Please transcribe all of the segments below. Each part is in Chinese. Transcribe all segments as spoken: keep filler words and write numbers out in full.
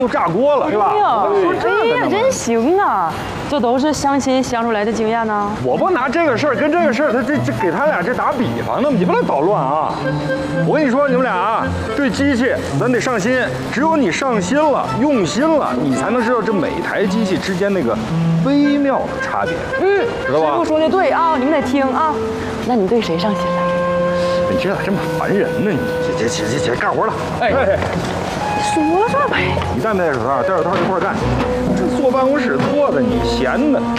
都炸锅了，是吧？ 哎呀，哎呀，真行啊！这都是相亲相出来的经验呢。 我不拿这个事儿跟这个事儿，他这这给他俩这打比方呢，你不能捣乱啊！我跟你说，你们俩啊，对机器咱得上心，只有你上心了、用心了，你才能知道这每台机器之间那个微妙的差别。 嗯， 知道吧？ 师傅说的对啊，你们得听啊。那你对谁上心了？ 你这咋这么烦人呢？你起起起起干活了！哎。哎说了算呗。 一旦戴手套，戴手套一块干。这坐办公室坐的你闲的。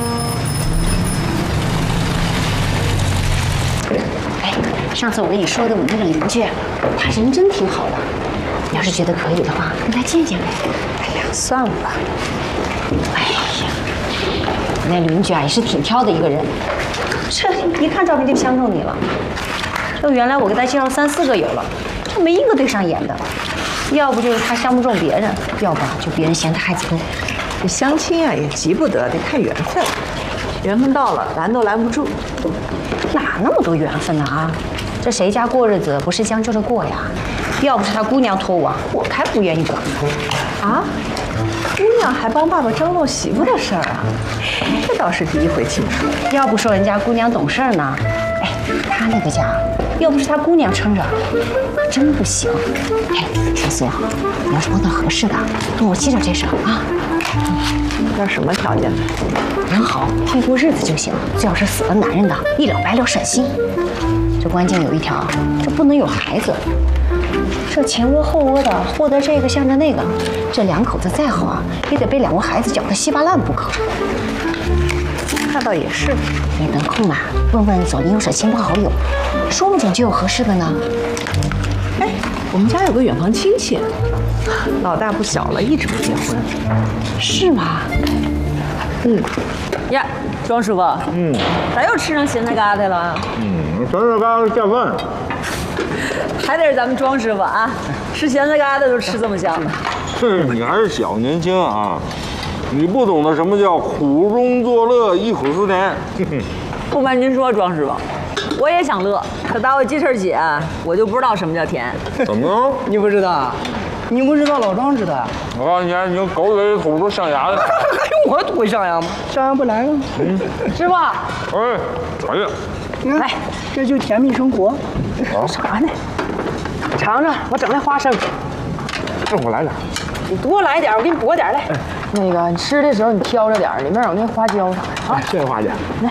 哎，上次我跟你说的我那个邻居，他人真挺好的。你要是觉得可以的话，跟他见见呗。哎呀，算了吧。哎呀，我那邻居啊也是挺挑的一个人，这一看照片就相中你了。这原来我给他介绍三四个有了，这没一个对上眼的。要不就是他相不中别人，要不就别人嫌他孩子多。 这相亲啊也急不得，得看缘分，缘分到了拦都拦不住。 哪那么多缘分呢啊？这谁家过日子不是将就着过呀？要不是他姑娘托我，我才不愿意管呢。 啊？姑娘还帮爸爸张罗媳妇的事儿啊？这倒是第一回听说。 要不说人家姑娘懂事呢，哎，他那个家，要不是他姑娘撑着，那真不行。哎，小苏，你要是碰到合适的，跟我记着这事儿啊。 要什么条件？ 人好，会过日子就行，最好是死了男人的，一了百了省心。这关键有一条，这不能有孩子。这前窝后窝的，获得这个向着那个，这两口子再好啊，也得被两个孩子搅得稀巴烂不可。 那倒也是。 你等空啊，问问左邻右舍亲朋好友，说不准就有合适的呢。 哎，我们家有个远房亲戚，老大不小了，一直不结婚。 是吗？ 嗯。 呀，庄师傅，嗯，咋又吃上咸菜疙瘩了？ 嗯，咸菜疙瘩下饭。 还得是咱们庄师傅啊，吃咸菜疙瘩都吃这么香。 是你还是小年轻啊，你不懂得什么叫苦中作乐，忆苦思甜。 不瞒您说，庄师傅，我也想乐，可打我记事起，我就不知道什么叫甜。 怎么了？ 你不知道？你不知道，老庄知道。 我告诉你，你狗嘴吐出象牙来。 还用我吐象牙吗？象牙不来了。 嗯，师傅。 哎，哎呀， 你看，这就甜蜜生活。 啥呢？尝尝我整那花生。 这我来点。 你多来点，我给你拨点来。那个你吃的时候你挑着点，里面有那花椒啥的啊。 谢谢花姐。 来，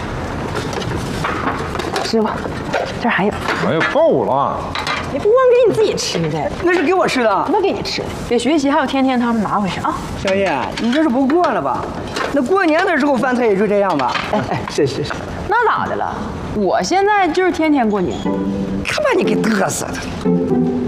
师傅，这还有。 哎呀，够了。 你不光给你自己吃的， 那是给我吃的。 那给你吃，别学习，还有天天他们拿回去啊。 小叶，你这是不过了吧？那过年的时候饭菜也就这样吧。哎哎，是是是。 那咋的了？我现在就是天天过年。 看把你给嘚瑟的。